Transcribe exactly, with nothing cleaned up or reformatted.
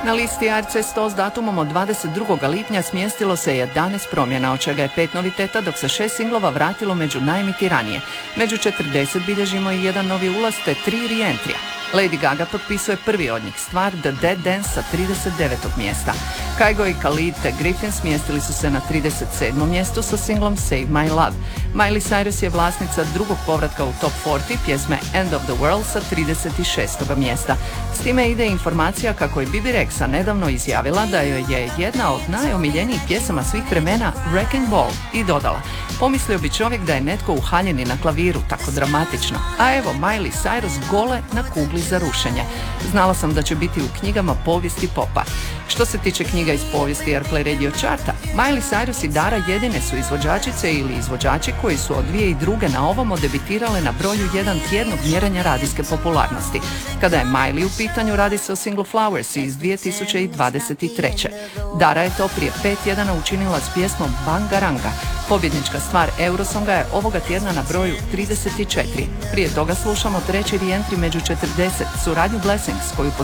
Na listi A R C sto s datumom od dvadeset drugog lipnja smjestilo se jedanaest promjena, od čega je pet noviteta, dok se šest singlova vratilo među najemitiranije. Među četrdeset bilježimo i jedan novi ulaz te tri re-entrija. Lady Gaga potpisuje prvi od njih, stvar The Dead Dance sa trideset devetog mjesta. Kygo i Khalid te Griffin smjestili su se na trideset sedmom mjestu sa singlom Save My Love. Miley Cyrus je vlasnica drugog povratka u Top četrdeset pjesme End of the World sa trideset šestog mjesta. S time ide informacija kako je Bibi Rexha nedavno izjavila da joj je jedna od najomiljenijih pjesama svih vremena Wrecking Ball i dodala: pomislio bi čovjek da je netko u haljini na klaviru, tako dramatično. A evo Miley Cyrus gole na kugli za rušenje. Znala sam da će biti u knjigama povijesti popa. Što se tiče knjiga iz povijesti Airplay Radio charta, Miley Cyrus i Dara jedine su izvođačice ili izvođači koji su od dvije tisuće druge na ovamo debitirale na broju jedan tjednog mjerenja radijske popularnosti. Kada je Miley u pitanju, radi se o singlu Flowers iz dvije tisuće dvadeset treće. Dara je to prije pet tjedana učinila s pjesmom Bangaranga. Pobjednička stvar Eurosonga je ovoga tjedna na broju trideset četiri. Prije toga slušamo treći re-entry među četrdeset, suradnju Blessings koju